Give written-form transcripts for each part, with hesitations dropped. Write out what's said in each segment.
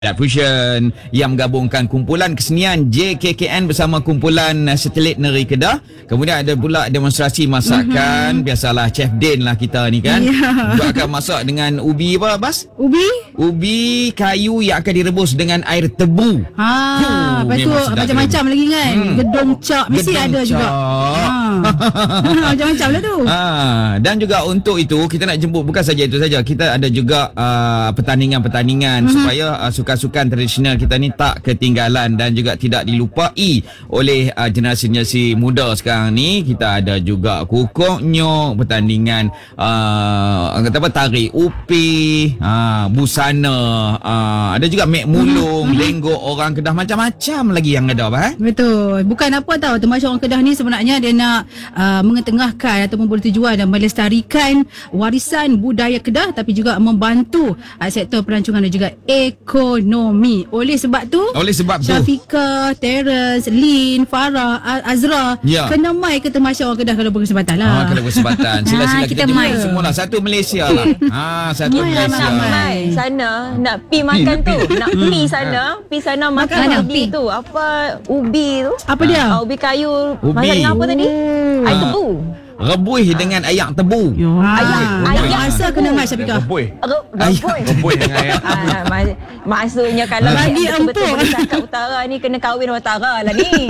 Fusion yang menggabungkan kumpulan kesenian JKKN bersama kumpulan satelit Negeri Kedah. Kemudian ada pula demonstrasi masakan. Biasalah Chef Din lah kita ni kan. Juga akan masak dengan ubi apa Bas? Ubi kayu yang akan direbus dengan air tebu. Lepas tu macam-macam lagi kan. Gedung cak mesti ada juga. Macam-macam lah tu. Dan juga untuk itu kita nak jemput bukan saja itu saja. Kita ada juga pertandingan-pertandingan supaya sukan tradisional kita ni tak ketinggalan dan juga tidak dilupai oleh generasi-generasi muda sekarang ni. Kita ada juga kukuk nyok, pertandingan tarik upi, busana, ada juga mek mulung, lenggok orang Kedah, macam-macam lagi yang ada apa. Betul. Bukan apa tahu, termasuk orang Kedah ni sebenarnya dia nak mengetengahkan ataupun bertujuan dan melestarikan warisan budaya Kedah, tapi juga membantu sektor pelancongan dan juga ekonomi. Oleh sebab tu Syafiqah, Terence, Lin, Farah, Azra kena mai ke Temasya Orang Kedah kalau berkesempatan lah. Kalau berkesempatan. Sila-sila kita mai semualah. Satu Malaysia lah. Satu Malaysia. Mai sana nak pi makan tu. Nak pi sana makan ubi tu. Apa ubi tu? Apa dia? Ubi kayu. Masak dengan apa tadi? Air tebu. Rebus dengan ayak tebu. Ayak rasa kena mai Syafiqah. Rebus dengan ayak. Maksudnya kalau bagi betul-betul bercakap utara ni kena kahwin utara lah ni.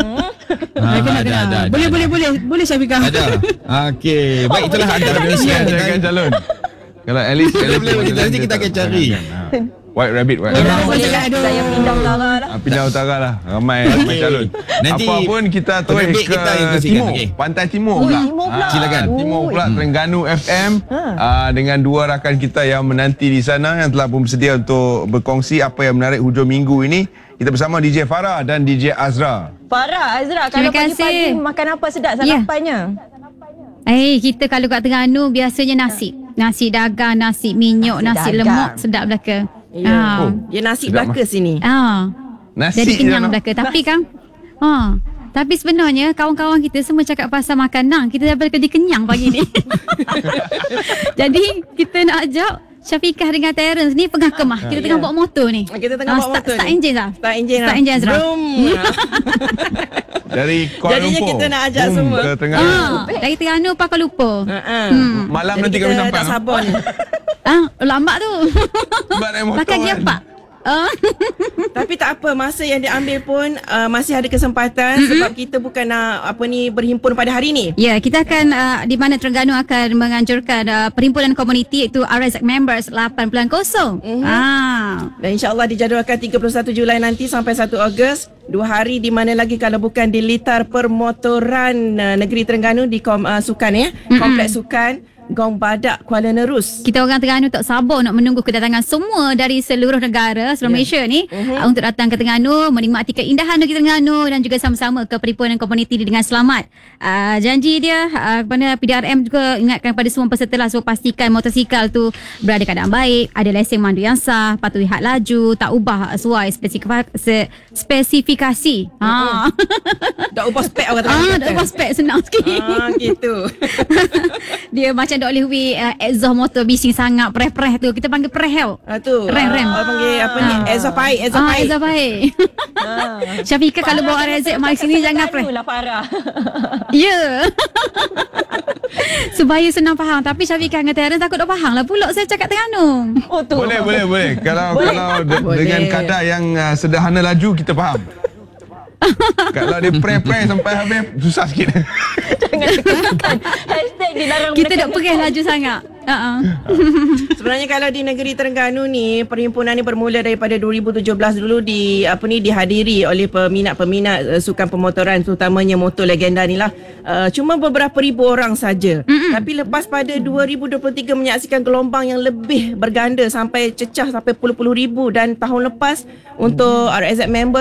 Kena. Boleh Syafiqah. Ada. Okey. Baik, itulah antara Malaysia Saya calon. Kalau at least nanti kita akan cari. White Rabbit. Saya pindah utara lah. Pindah utara lah. Ramai calon. Nanti apa pun kita terus ke timur. Pantai timur pula. Silakan. Timur pula Terengganu FM dengan dua rakan kita yang menanti di sana yang telah pun bersedia untuk berkongsi apa yang menarik hujung minggu ini. Kita bersama DJ Farah dan DJ Azra. Farah, Azra, kalau pagi-pagi makan apa sedap sarapannya? Kita kalau kat Terengganu biasanya nasi dagang, nasi minyak, nasi lemak, sedap belaka. Dia nasi belaka sini. Nasi jadi kenyang belaka. Tapi kan tapi sebenarnya kawan-kawan kita semua cakap pasal makanan. Kita dah berkali kenyang pagi ni. Jadi kita nak ajak Syafiqah dengan Terence ni tengah kemah. Kita tengah bawa motor ni. Kita tengah bawa motor Start engine lah. Start engine Azra. Dari Kuala Jadinya Lumpur kita nak ajak semua ke Terengganu. Dari Terengganu Kuala Lumpur. Malam nanti kami sampai. Dah sabar ni. Lambat tu. Sebab naik motor Pakai gear park. Tapi tak apa, masa yang diambil pun masih ada kesempatan sebab kita bukan nak berhimpun pada hari ni. Ya, kita akan di mana Terengganu akan menganjurkan perhimpunan komuniti iaitu RSX Members 8.0. Dan insya-Allah dijadualkan 31 Julai nanti sampai 1 Ogos. 2 hari di mana lagi kalau bukan di Litar Permotoran Negeri Terengganu di Sukan Kompleks Sukan Gong Badak, Kuala Nerus. Kita orang Terengganu tak sabar nak menunggu kedatangan semua dari seluruh negara seluruh Malaysia ni untuk datang ke Terengganu, menikmati keindahan negeri Terengganu dan juga sama-sama ke perhimpunan komuniti dengan selamat. Janji dia kepada PDRM juga ingatkan pada semua peserta lah, so pastikan motosikal tu berada keadaan baik, ada lesen mandu yang sah, patuhi had laju, tak ubah sesuai spesifikasi. Tak ubah spek orang kata. Tak ubah spek, senang sikit. Gitu. Dia macam tak boleh exhaust motor bising sangat, preh-preh tu. Kita panggil preh tu. Rem. Orang panggil apa ni? Exhaust pahit. Exhaust pahit. Syafiqah kalau bawa RZ mari sini jangan preh. Itulah Farah. Ya. Supaya senang faham. Tapi Syafiqah dengan Terence takut tak faham lah pula saya cakap Terengganu. Tu. Boleh. Kalau dengan kadar yang sederhana laju kita faham. Kalau dia preh-preh sampai habis susah sikit. Jangan tekan hashtag dilarang. Kita tak pergi laju sangat. Sebenarnya kalau di negeri Terengganu ni, perhimpunan ni bermula daripada 2017 dulu dihadiri oleh peminat-peminat sukan pemotoran, terutamanya motor legenda ni lah. Cuma beberapa ribu orang saja. Tapi lepas pada 2023 menyaksikan gelombang yang lebih berganda sampai cecah sampai puluh-puluh ribu, dan tahun lepas untuk RSX Members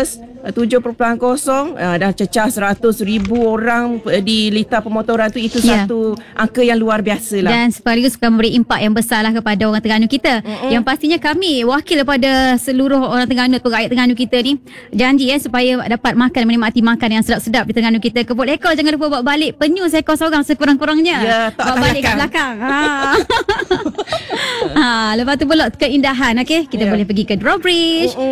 7.0 dah cecah 100,000 orang di litar pemotoran tu. Itu satu angka yang luar biasa lah. Dan sekaligus akan memberi impak yang besar lah kepada orang Terengganu kita. Yang pastinya kami wakil daripada seluruh orang Terengganu atau rakyat Terengganu kita ni janji supaya dapat makan, menikmati makan yang sedap-sedap di Terengganu kita. Kebut ekor jangan lupa bawa balik penyu seekor seorang sekurang-kurangnya. Ya, tak bawa balik kat belakang. Lepas tu pula keindahan, okey. Kita boleh pergi ke Drawbridge.